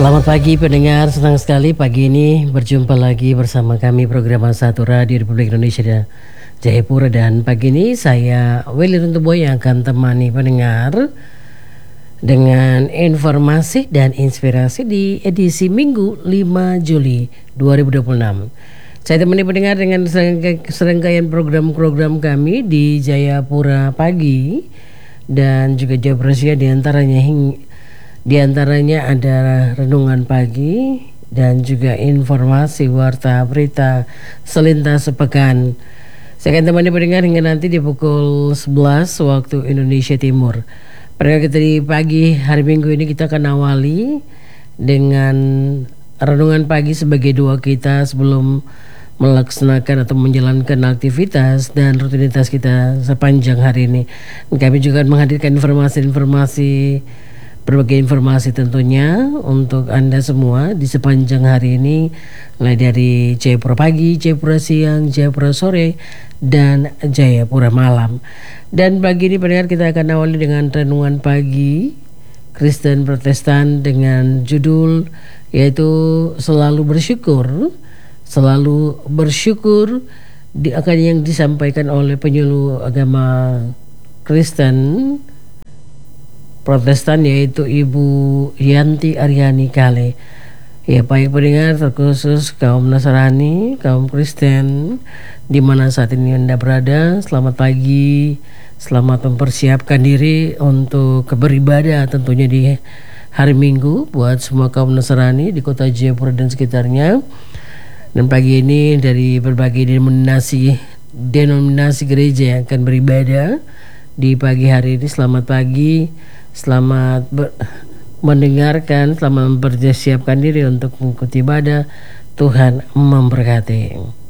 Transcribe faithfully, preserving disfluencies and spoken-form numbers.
Selamat pagi pendengar, senang sekali pagi ini berjumpa lagi bersama kami program Satu Radio Republik Indonesia Jayapura. Dan pagi ini saya Willy Runtuboy yang akan temani pendengar dengan informasi dan inspirasi di edisi Minggu lima Juli dua ribu dua puluh enam. Saya temani pendengar dengan serangkaian program-program kami di Jayapura Pagi dan juga Jayapura Siang, diantaranya hingga Di antaranya ada renungan pagi dan juga informasi warta berita selintas sepekan. Saya akan temani pendengar hingga nanti di pukul sebelas waktu Indonesia Timur. Pada kita di pagi hari Minggu ini kita akan awali dengan renungan pagi sebagai doa kita sebelum melaksanakan atau menjalankan aktivitas dan rutinitas kita sepanjang hari ini. Kami juga menghadirkan informasi-informasi berbagai informasi tentunya untuk Anda semua di sepanjang hari ini, mulai dari Jayapura Pagi, Jayapura Siang, Jayapura Sore, dan Jayapura Malam. Dan pagi ini pendengar kita akan awali dengan renungan pagi Kristen Protestan dengan judul yaitu selalu bersyukur, selalu bersyukur di akan yang disampaikan oleh penyuluh agama Kristen Protestan yaitu Ibu Yanti Aryani Kale. Ya, baik pendengar, terkhusus kaum Nasrani, kaum Kristen di mana saat ini Anda berada, selamat pagi, selamat mempersiapkan diri untuk beribadah tentunya di hari Minggu buat semua kaum Nasrani di kota Jayapura dan sekitarnya. Dan pagi ini dari berbagai denominasi denominasi gereja yang akan beribadah di pagi hari ini, selamat pagi. Selamat ber- mendengarkan, selamat mempersiapkan diri untuk mengikuti ibadah. Tuhan memberkati.